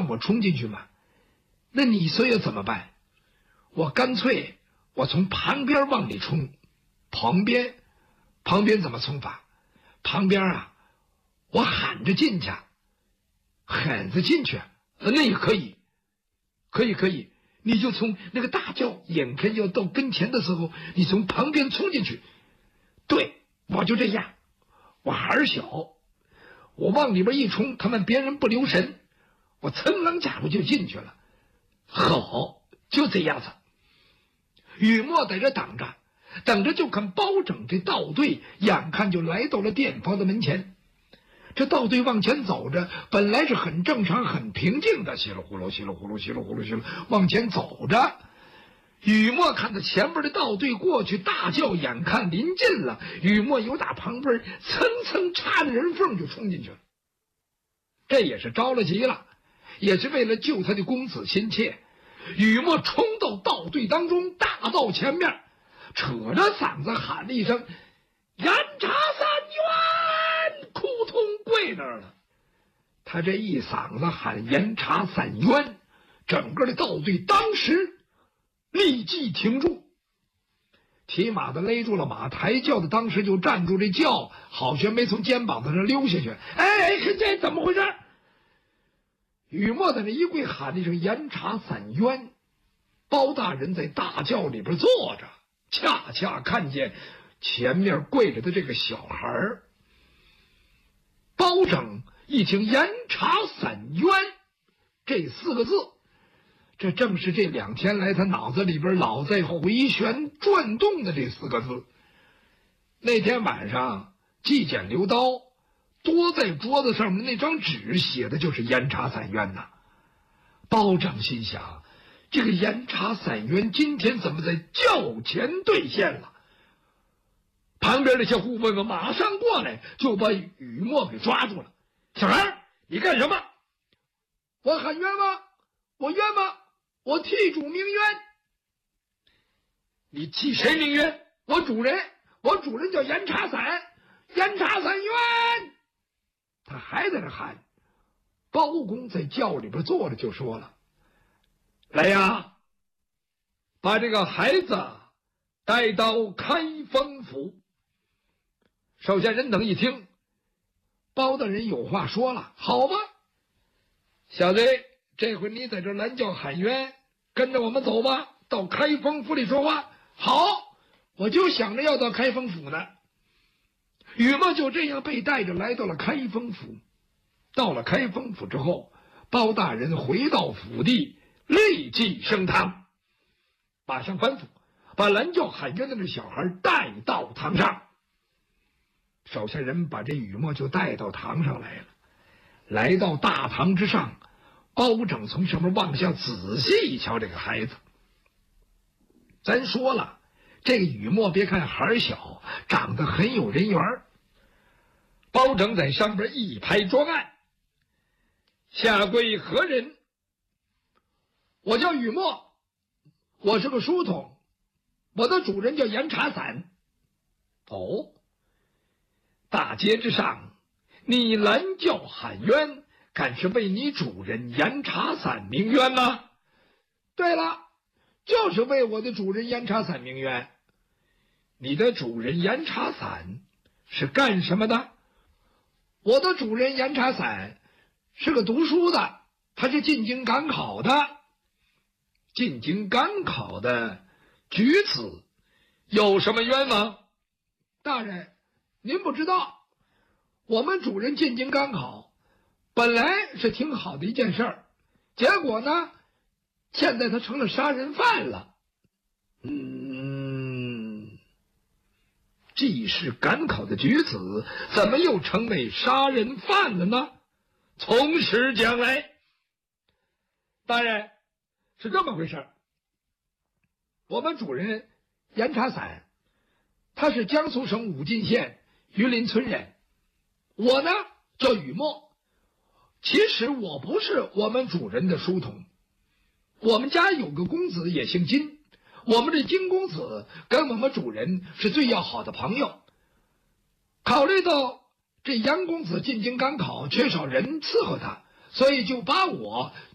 让我冲进去吗？那你说要怎么办？我干脆我从旁边往里冲。旁边怎么冲法？旁边啊，我喊着进去，喊着进去，那也可以，可以，你就从那个大轿眼看要到跟前的时候，你从旁边冲进去。对，我就这样，我孩儿小，我往里边一冲，他们别人不留神，我噌楞家伙就进去了。好，就这样子。雨墨在这等着就看包拯这道队，眼看就来到了店房的门前。这道队往前走着，本来是很正常很平静的，稀里呼噜往前走着。雨墨看到前边的道队过去，大叫眼看临近了，雨墨由打旁边蹭插着人缝就冲进去了。这也是着了急了，也是为了救他的公子心切。雨墨冲到道队当中，大道前面扯着嗓子喊了一声严查三冤，扑通跪那儿了。他这一嗓子喊严查三冤，整个的道队当时立即停住，骑马的勒住了马，抬轿的当时就站住，这轿好悬没从肩膀子上溜下去。这怎么回事？雨墨在那一跪喊了一声严查三冤。包大人在大轿里边坐着，恰恰看见前面跪着的这个小孩儿。包拯一听严查三冤这4个字，这正是这2天来他脑子里边老在回旋转动的这4个字。那天晚上祭剪留刀，多在桌子上面那张纸写的就是严查三冤呐。包拯心想，这个严查三冤今天怎么在轿前兑现了？旁边那些护卫们马上过来，就把雨墨给抓住了。小孩，你干什么？我喊冤吗？我冤吗？我替主鸣冤。你替谁鸣冤？我主人叫严查三，严查三冤。他还在那喊。包公在轿里边坐着就说了，来呀，把这个孩子带到开封府。手下人等一听，包大人有话说了，好吧，小子，这回你在这拦轿喊冤，跟着我们走吧，到开封府里说话。好，我就想着要到开封府呢。雨墨就这样被带着来到了开封府。到了开封府之后，包大人回到府地，立即升堂，马上吩咐把拦轿喊冤的那小孩带到堂上。手下人把这雨墨就带到堂上来了。来到大堂之上，包拯从上面往下仔细一瞧这个孩子。咱说了，这个雨墨别看孩小，长得很有人缘。包拯在上边一拍桌案，下跪何人？我叫雨墨，我是个书童，我的主人叫严查三。哦，大街之上，你拦轿喊冤，敢是为你主人严查三鸣冤吗？对了，就是为我的主人严查三鸣冤。你的主人严查三是干什么的？我的主人严查三是个读书的，他是进京赶考的。进京赶考的举子有什么冤吗？大人，您不知道，我们主人进京赶考本来是挺好的一件事儿，结果呢，现在他成了杀人犯了。既是赶考的举子，怎么又成为杀人犯了呢？从实讲来。大人，是这么回事，我们主人严查三，他是江苏省武进县榆林村人，我呢叫雨墨。其实我不是我们主人的书童，我们家有个公子也姓金，我们这金公子跟我们主人是最要好的朋友。考虑到这杨公子进京赶考缺少人伺候他，所以就把我